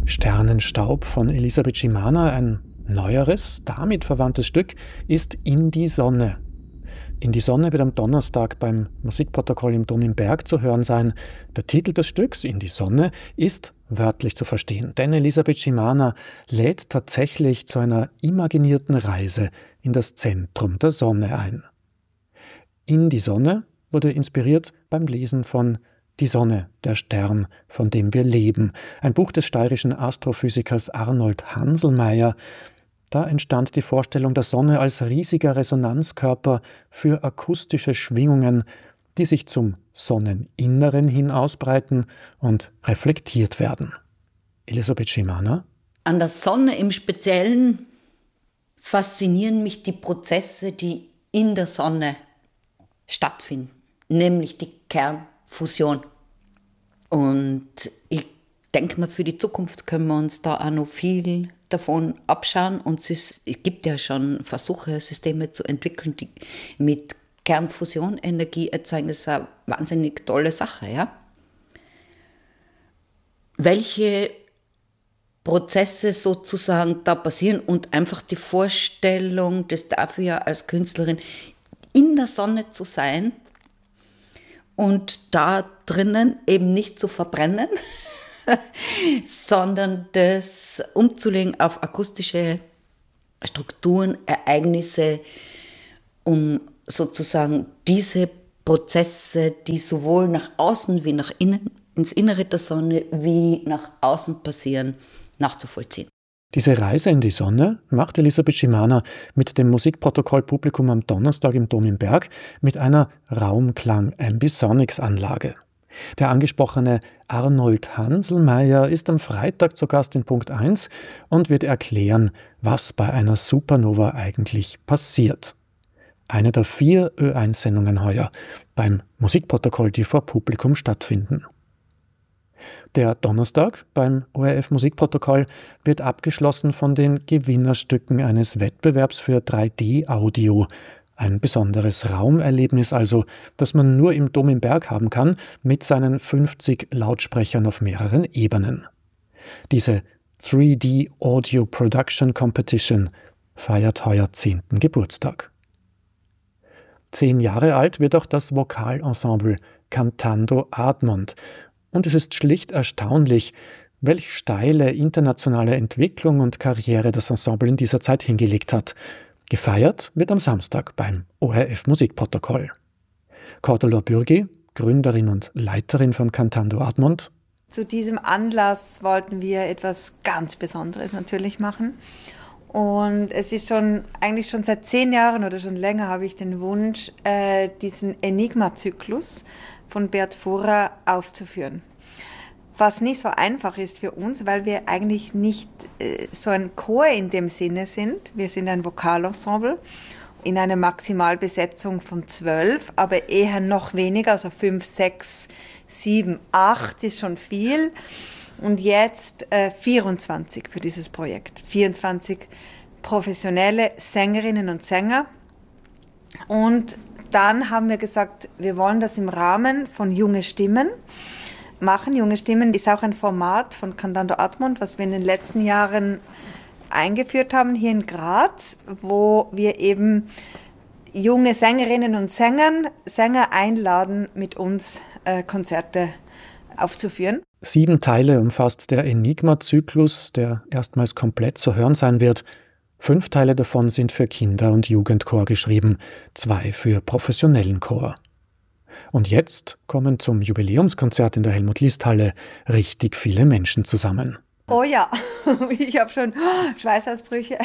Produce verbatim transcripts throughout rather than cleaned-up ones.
Sternenstaub von Elisabeth Schimanner, ein neueres, damit verwandtes Stück, ist In die Sonne. In die Sonne wird am Donnerstag beim Musikprotokoll im Dom im Berg zu hören sein. Der Titel des Stücks, In die Sonne, ist wörtlich zu verstehen, denn Elisabeth Schimanner lädt tatsächlich zu einer imaginierten Reise in das Zentrum der Sonne ein. In die Sonne wurde inspiriert beim Lesen von Die Sonne, der Stern, von dem wir leben, ein Buch des steirischen Astrophysikers Arnold Hanselmeier. Da entstand die Vorstellung der Sonne als riesiger Resonanzkörper für akustische Schwingungen, die sich zum Sonneninneren hin ausbreiten und reflektiert werden. Elisabeth Schimanner? An der Sonne im Speziellen faszinieren mich die Prozesse, die in der Sonne stattfinden, nämlich die Kernfusion. Und ich denke mal, für die Zukunft können wir uns da auch noch viel davon abschauen. Und es gibt ja schon Versuche, Systeme zu entwickeln, die mit Kernfusion Energie erzeugen. Das ist eine wahnsinnig tolle Sache, ja. Welche Prozesse sozusagen da passieren und einfach die Vorstellung, das darf ich ja als Künstlerin, in der Sonne zu sein und da drinnen eben nicht zu verbrennen, sondern das umzulegen auf akustische Strukturen, Ereignisse, um sozusagen diese Prozesse, die sowohl nach außen wie nach innen, ins Innere der Sonne wie nach außen passieren, nachzuvollziehen. Diese Reise in die Sonne macht Elisabeth Schimanner mit dem Musikprotokoll-Publikum am Donnerstag im Dom im Berg mit einer Raumklang-Ambisonics-Anlage. Der angesprochene Arnold Hanselmeier ist am Freitag zu Gast in Punkt eins und wird erklären, was bei einer Supernova eigentlich passiert. Eine der vier Ö eins Sendungen heuer beim Musikprotokoll, die vor Publikum stattfinden. Der Donnerstag beim O R F Musikprotokoll wird abgeschlossen von den Gewinnerstücken eines Wettbewerbs für drei D Audio. Ein besonderes Raumerlebnis also, das man nur im Dom im Berg haben kann, mit seinen fünfzig Lautsprechern auf mehreren Ebenen. Diese drei D Audio Production Competition feiert heuer zehnten Geburtstag. Zehn Jahre alt wird auch das Vokalensemble Cantando Admont. Und es ist schlicht erstaunlich, welch steile internationale Entwicklung und Karriere das Ensemble in dieser Zeit hingelegt hat. Gefeiert wird am Samstag beim O R F Musikprotokoll. Cordula Bürgi, Gründerin und Leiterin von Cantando Admont. Zu diesem Anlass wollten wir etwas ganz Besonderes natürlich machen. Und es ist schon, eigentlich schon seit zehn Jahren oder schon länger habe ich den Wunsch, äh, diesen Enigma-Zyklus von Bert Furrer aufzuführen. Was nicht so einfach ist für uns, weil wir eigentlich nicht äh, so ein Chor in dem Sinne sind. Wir sind ein Vokalensemble in einer Maximalbesetzung von zwölf, aber eher noch weniger, also fünf, sechs, sieben, acht ist schon viel. Und jetzt äh, vierundzwanzig für dieses Projekt. vierundzwanzig professionelle Sängerinnen und Sänger. Und dann haben wir gesagt, wir wollen das im Rahmen von Junge Stimmen machen. Junge Stimmen ist auch ein Format von Cantando Admont, was wir in den letzten Jahren eingeführt haben hier in Graz, wo wir eben junge Sängerinnen und Sängern, Sänger einladen, mit uns äh, Konzerte aufzuführen. Sieben Teile umfasst der Enigma-Zyklus, der erstmals komplett zu hören sein wird. Fünf Teile davon sind für Kinder- und Jugendchor geschrieben, zwei für professionellen Chor. Und jetzt kommen zum Jubiläumskonzert in der Helmut-List-Halle richtig viele Menschen zusammen. Oh ja, ich habe schon Schweißausbrüche.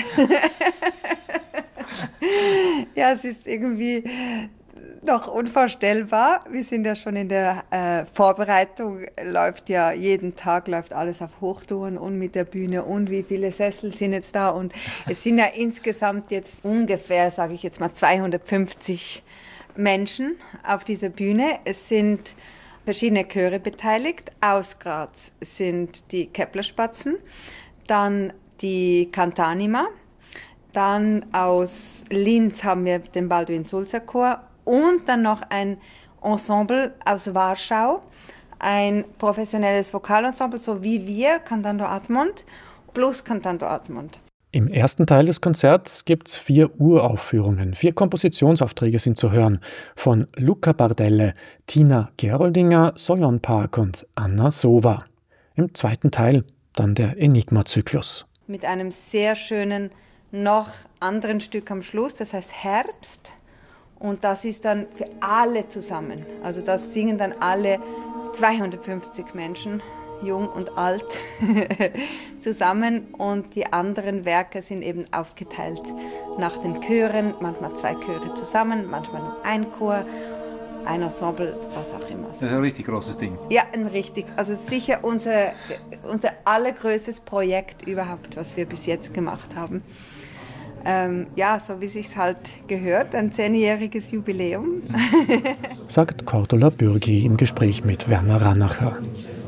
Ja, es ist irgendwie noch unvorstellbar. Wir sind ja schon in der äh, Vorbereitung, läuft ja jeden Tag, läuft alles auf Hochtouren und mit der Bühne und wie viele Sessel sind jetzt da. Und es sind ja insgesamt jetzt ungefähr, sage ich jetzt mal, zweihundertfünfzig Menschen auf dieser Bühne. Es sind verschiedene Chöre beteiligt. Aus Graz sind die Kepler-Spatzen, dann die Cantanima, dann aus Linz haben wir den Balduin-Sulzer Chor und dann noch ein Ensemble aus Warschau, ein professionelles Vokalensemble, so wie wir, Cantando Admont, plus Cantando Admont. Im ersten Teil des Konzerts gibt es vier Uraufführungen. Vier Kompositionsaufträge sind zu hören. Von Luca Bardelle, Tina Geroldinger, Soyon Park und Anna Sova. Im zweiten Teil dann der Enigma-Zyklus. Mit einem sehr schönen, noch anderen Stück am Schluss, das heißt Herbst. Und das ist dann für alle zusammen. Also das singen dann alle zweihundertfünfzig Menschen, jung und alt, zusammen. Und die anderen Werke sind eben aufgeteilt nach den Chören. Manchmal zwei Chöre zusammen, manchmal nur ein Chor, ein Ensemble, was auch immer. Das ist ein richtig großes Ding. Ja, ein richtig. Also sicher unser, unser allergrößtes Projekt überhaupt, was wir bis jetzt gemacht haben. Ähm, ja, so wie es sich halt gehört, ein zehnjähriges Jubiläum. Sagt Cordula Bürgi im Gespräch mit Werner Ranacher.